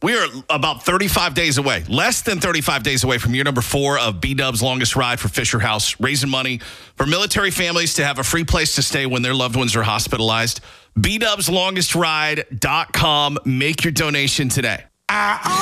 We are about 35 days away, less than 35 days away from year number 4 of B-Dub's Longest Ride for Fisher House, raising money for military families to have a free place to stay when their loved ones are hospitalized. BDubsLongestRide.com. Make your donation today.